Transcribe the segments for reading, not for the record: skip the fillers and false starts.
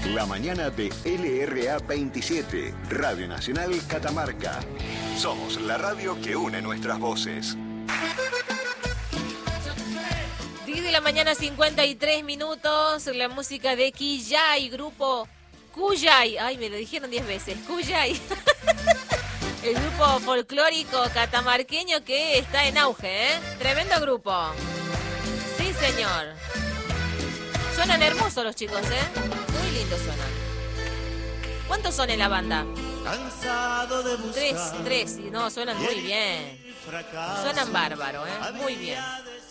La mañana de LRA 27, Radio Nacional Catamarca. Somos la radio que une nuestras voces. 10 de la mañana, 53 minutos. La música de Quillay, grupo Cuyay. Ay, me lo dijeron 10 veces. Cuyay. El grupo folclórico catamarqueño que está en auge, ¿eh? Tremendo grupo. Sí, señor. Suenan hermosos los chicos, ¿eh? Muy lindos suenan. ¿Cuántos son en la banda? Cansado de buscar. Tres. Y no, suenan muy bien. Suenan bárbaro, ¿eh? Muy bien.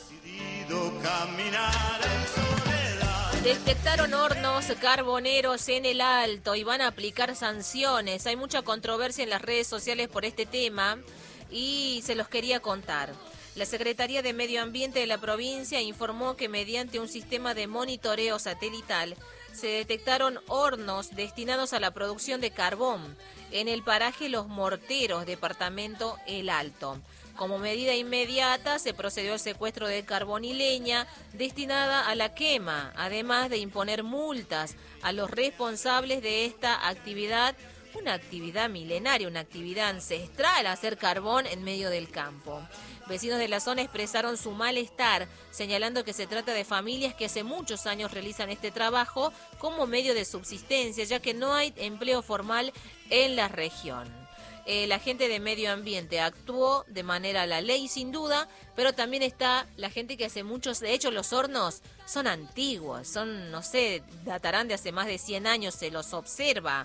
Detectaron hornos carboneros en el Alto y van a aplicar sanciones. Hay mucha controversia en las redes sociales por este tema y se los quería contar. La Secretaría de Medio Ambiente de la provincia informó que mediante un sistema de monitoreo satelital se detectaron hornos destinados a la producción de carbón en el paraje Los Morteros, departamento El Alto. Como medida inmediata se procedió al secuestro de carbón y leña destinada a la quema, además de imponer multas a los responsables de esta actividad, una actividad milenaria, una actividad ancestral, hacer carbón en medio del campo. Vecinos de la zona expresaron su malestar, señalando que se trata de familias que hace muchos años realizan este trabajo como medio de subsistencia, ya que no hay empleo formal en la región. La gente de medio ambiente actuó de manera a la ley sin duda, pero también está la gente que hace muchos, de hecho los hornos son antiguos, son, no sé, datarán de hace más de 100 años, se los observa.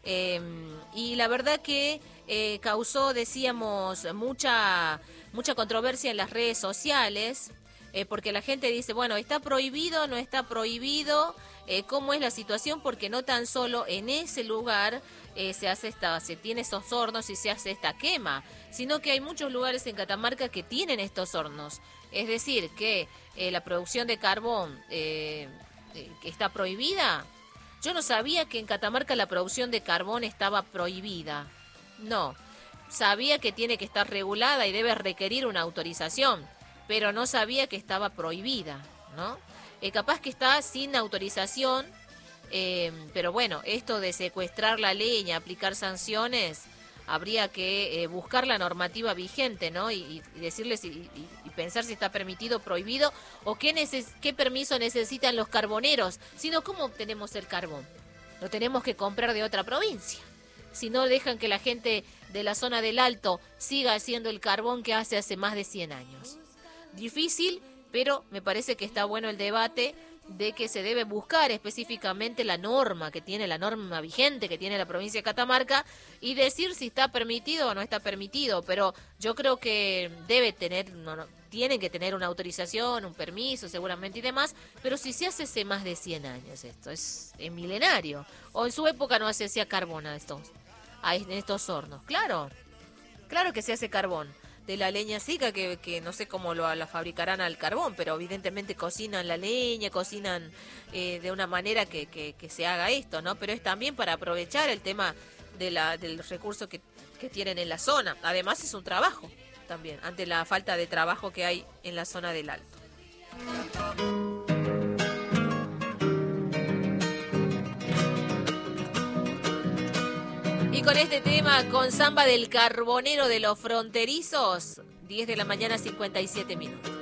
Y la verdad que causó, decíamos, mucha controversia en las redes sociales, porque la gente dice, bueno, ¿está prohibido, no está prohibido? ¿Cómo es la situación? Porque no tan solo en ese lugar se tiene esos hornos y se hace esta quema, sino que hay muchos lugares en Catamarca que tienen estos hornos. Es decir, que la producción de carbón que está prohibida. Yo no sabía que en Catamarca la producción de carbón estaba prohibida. No, sabía que tiene que estar regulada y debe requerir una autorización, pero no sabía que estaba prohibida, ¿no? Capaz que está sin autorización, pero bueno, esto de secuestrar la leña, aplicar sanciones, habría que buscar la normativa vigente, ¿no? Y decirles y pensar si está permitido o prohibido, o qué permiso necesitan los carboneros, sino cómo obtenemos el carbón. Lo tenemos que comprar de otra provincia. Si no dejan que la gente de la zona del Alto siga haciendo el carbón que hace más de 100 años. Difícil, pero me parece que está bueno el debate de que se debe buscar específicamente la norma vigente que tiene la provincia de Catamarca y decir si está permitido o no está permitido, pero yo creo que tienen que tener una autorización, un permiso seguramente y demás, pero si se hace más de 100 años esto, es milenario, o en su época no se hacía carbón en estos hornos, claro que se hace carbón. De la leña seca, que no sé cómo la fabricarán al carbón, pero evidentemente cocinan la leña, cocinan de una manera que se haga esto, ¿no? Pero es también para aprovechar el tema del recurso que tienen en la zona. Además es un trabajo también, ante la falta de trabajo que hay en la zona del Alto. Y con este tema, con Samba del Carbonero de los Fronterizos, 10 de la mañana, 57 minutos.